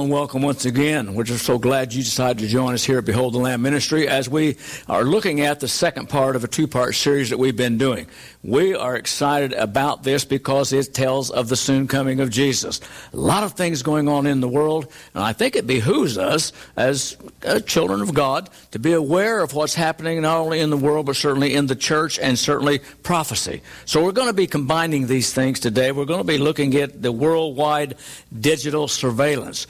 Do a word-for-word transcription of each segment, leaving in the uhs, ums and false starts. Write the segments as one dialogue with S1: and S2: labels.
S1: warm welcome once again. We're just so glad you decided to join us here at Behold the Lamb Ministry as we are looking at the second part of a two-part series that we've been doing. We are excited about this because it tells of the soon coming of Jesus. A lot of things going on in the world, and I think it behooves us as uh, children of God to be aware of what's happening not only in the world but certainly in the church and certainly prophecy. So we're going to be combining these things today. We're going to be looking at the worldwide digital surveillance.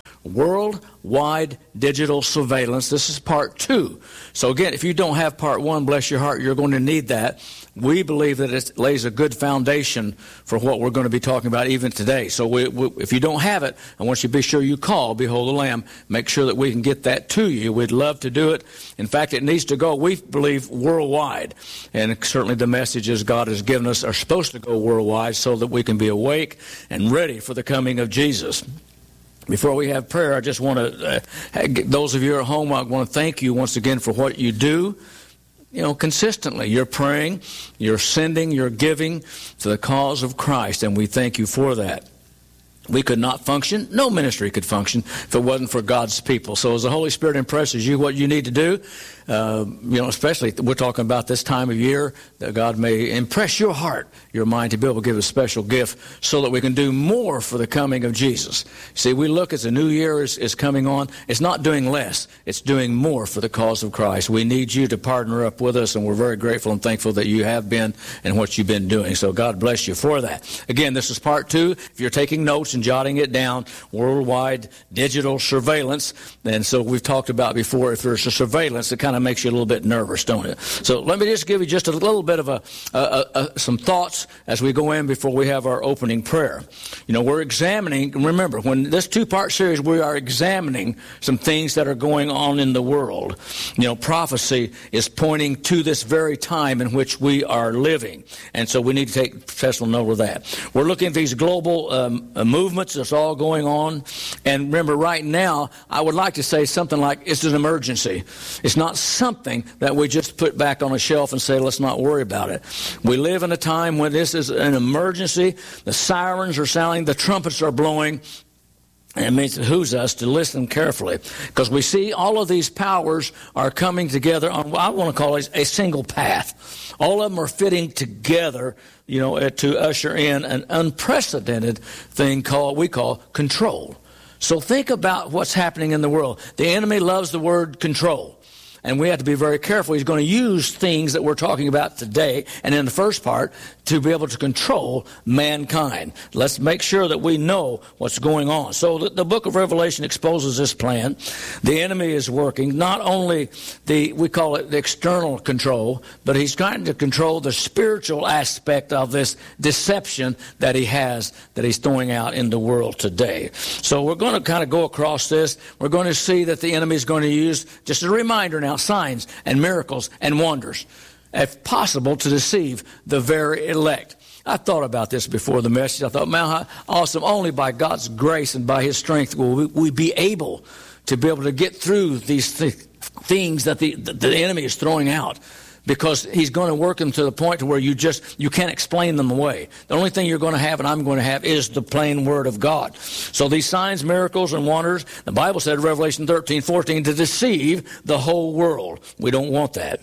S1: Worldwide digital surveillance. This is part two. So again, if you don't have part one, bless your heart, you're going to need that. We believe that it lays a good foundation for what we're going to be talking about even today. So we, we, if you don't have it, I want you to be sure you call Behold the Lamb. Make sure that we can get that to you. We'd love to do it. In fact, it needs to go, we believe, worldwide. And certainly the messages God has given us are supposed to go worldwide so that we can be awake and ready for the coming of Jesus. Before we have prayer, I just want to, uh, those of you at home, I want to thank you once again for what you do. You know, consistently, you're praying, you're sending, you're giving to the cause of Christ, and we thank you for that. We could not function. No ministry could function if it wasn't for God's people. So as the Holy Spirit impresses you what you need to do, uh, you know, especially we're talking about this time of year, that God may impress your heart, your mind, to be able to give a special gift so that we can do more for the coming of Jesus. See, we look as the new year is, is coming on. It's not doing less. It's doing more for the cause of Christ. We need you to partner up with us, and we're very grateful and thankful that you have been and what you've been doing. So God bless you for that. Again, this is part two. If you're taking notes and jotting it down, worldwide digital surveillance. And so we've talked about before, if there's a surveillance, it kind of makes you a little bit nervous, don't it? So let me just give you just a little bit of a, a, a some thoughts as we go in before we have our opening prayer. You know, we're examining, remember, when this two-part series, we are examining some things that are going on in the world. You know, prophecy is pointing to this very time in which we are living. And so we need to take special note of that. We're looking at these global um, movements that's all going on. And remember, right now, I would like to say something like it's an emergency. It's not something that we just put back on a shelf and say, let's not worry about it. We live in a time when this is an emergency. The sirens are sounding, the trumpets are blowing. And it means it behooves us to listen carefully, because we see all of these powers are coming together on what I want to call a single path. All of them are fitting together, you know, to usher in an unprecedented thing called we call control. So think about what's happening in the world. The enemy loves the word control. And we have to be very careful. He's going to use things that we're talking about today, and in the first part, to be able to control mankind. Let's make sure that we know what's going on. So the, the book of Revelation exposes this plan. The enemy is working, not only the, we call it the external control, but he's trying to control the spiritual aspect of this deception that he has, that he's throwing out in the world today. So we're going to kind of go across this. We're going to see that the enemy is going to use, just a reminder now, signs and miracles and wonders, if possible, to deceive the very elect. I thought about this before the message. I thought, man, how awesome. Only by God's grace and by his strength will we, we be able to be able to get through these th- things that the, the, the enemy is throwing out. Because he's going to work them to the point to where you just, you can't explain them away. The only thing you're going to have and I'm going to have is the plain word of God. So these signs, miracles, and wonders, the Bible said in Revelation thirteen, fourteen, to deceive the whole world. We don't want that.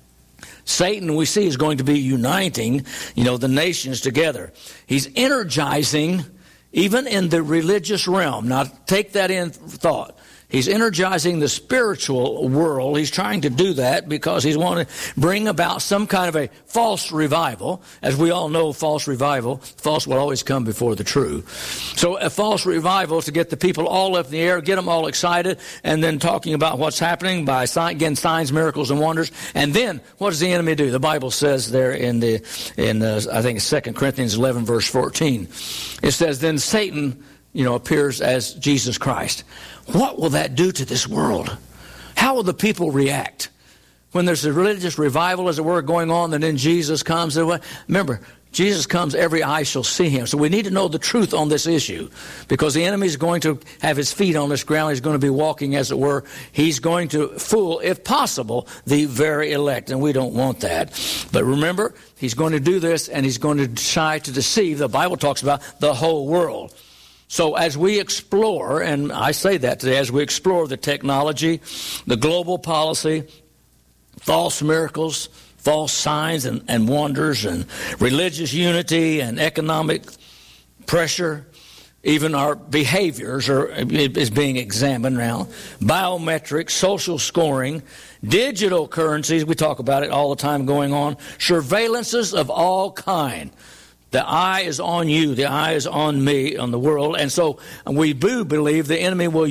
S1: Satan, we see, is going to be uniting, you know, the nations together. He's energizing, even in the religious realm. Now, take that in thought. He's energizing the spiritual world. He's trying to do that because he's wanting to bring about some kind of a false revival. As we all know, false revival, false will always come before the true. So a false revival to get the people all up in the air, get them all excited, and then talking about what's happening by, again, signs, miracles, and wonders. And then, what does the enemy do? The Bible says there in the, in uh, I think it's Second Corinthians eleven, verse fourteen. It says, then Satan, you know, appears as Jesus Christ. What will that do to this world? How will the people react when there's a religious revival, as it were, going on, and then Jesus comes? Remember, Jesus comes, every eye shall see him. So we need to know the truth on this issue, because the enemy is going to have his feet on this ground. He's going to be walking, as it were. He's going to fool, if possible, the very elect, and we don't want that. But remember, he's going to do this, and he's going to try to deceive. The Bible talks about the whole world. So as we explore, and I say that today, as we explore the technology, the global policy, false miracles, false signs and, and wonders, and religious unity and economic pressure, even our behaviors are is being examined now. Biometrics, social scoring, digital currencies, we talk about it all the time going on, surveillances of all kind. The eye is on you. The eye is on me, on the world. And so we do believe the enemy will